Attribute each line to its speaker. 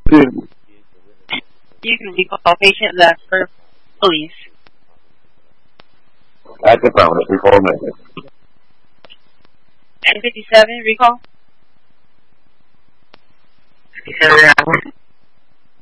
Speaker 1: You can recall patient left for police.
Speaker 2: At the phone, it's 4 minutes.
Speaker 1: 57, recall.
Speaker 3: 57.